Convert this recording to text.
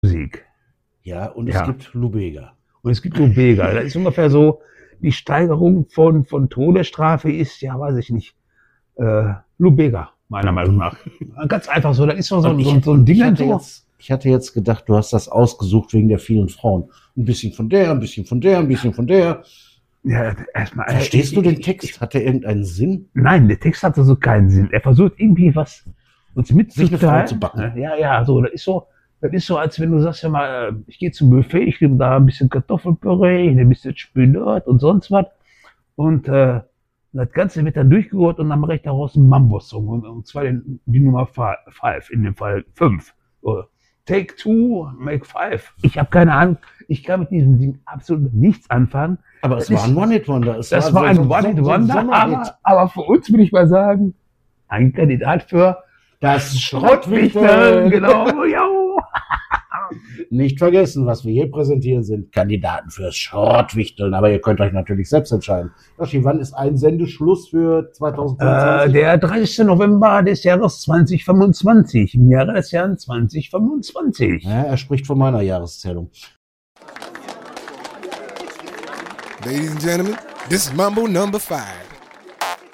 Musik. Ja, und es gibt Lubega. Und es gibt Lubega. Das ist ungefähr so, die Steigerung von Todesstrafe ist, ja, weiß ich nicht, Lubega, meiner Meinung nach. Ganz einfach so, da ist so ein Ding. Ich hatte jetzt gedacht, du hast das ausgesucht wegen der vielen Frauen. Ein bisschen von der, ein bisschen von der, ein bisschen von der. Ja, erstmal. Verstehst du den Text? Hat der irgendeinen Sinn? Nein, der Text hatte so keinen Sinn. Er versucht irgendwie was uns mitzuteilen. Sich eine Frau zu backen. Ja, so, das ist so, als wenn du sagst, ja mal, ich gehe zum Buffet, ich nehme da ein bisschen Kartoffelpüree, ich nehme ein bisschen Spinat und sonst was. Und das Ganze wird dann durchgerührt und dann mache ich daraus einen Mambo-Song. Und zwar die Nummer 5, in dem Fall 5. So, Take 2, make 5. Ich habe keine Ahnung, ich kann mit diesem Ding absolut nichts anfangen. Aber es war ein One-Hit-Wonder. Das war ein One-Hit-Wonder, aber für uns würde ich mal sagen, ein Kandidat für das Schrottwichteln. Genau, ja. Nicht vergessen, was wir hier präsentieren, sind Kandidaten fürs Schrottwichteln. Aber ihr könnt euch natürlich selbst entscheiden. Joshi, wann ist ein Sendeschluss für 2022? Der 30. November des Jahres 2025. Im Jahre des Jahres 2025. Ja, er spricht von meiner Jahreszählung. Ladies and gentlemen, this is Mambo number 5.